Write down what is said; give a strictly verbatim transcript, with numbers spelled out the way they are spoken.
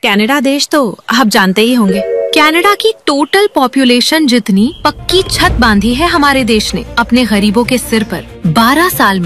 Canada देश तो आप जानते ही होंगे। कनाडा की टोटल पॉपुलेशन जितनी पक्की छत बांधी है हमारे देश ने अपने गरीबों के सिर पर। बारह साल में